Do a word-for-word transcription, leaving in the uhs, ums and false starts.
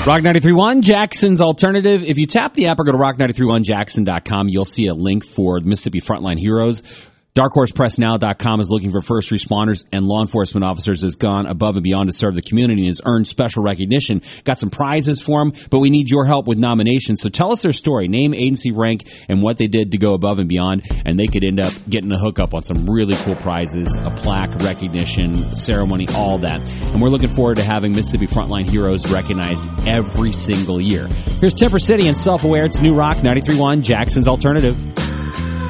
Rock ninety-three point one, Jackson's Alternative. If you tap the app or go to rock nine three one jackson dot com, you'll see a link for the Mississippi Frontline Heroes. dark horse press now dot com is looking for first responders and law enforcement officers, has gone above and beyond to serve the community and has earned special recognition. Got some prizes for them, but we need your help with nominations. So tell us their story, name, agency, rank, and what they did to go above and beyond, and they could end up getting a hookup on some really cool prizes, a plaque, recognition, ceremony, all that. And we're looking forward to having Mississippi Frontline Heroes recognized every single year. Here's Temper City and Self-Aware. It's New Rock ninety-three point one, Jackson's Alternative.